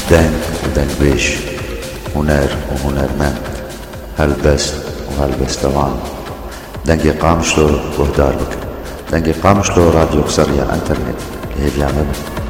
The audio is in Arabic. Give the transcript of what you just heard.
دنگ ودنگبيش، هنر وهنرمند، هلبست وهلبستوان. دنگی قامشلو وهداربك، دنگی قامشلو راديو قصرية انترنت. هي اليوم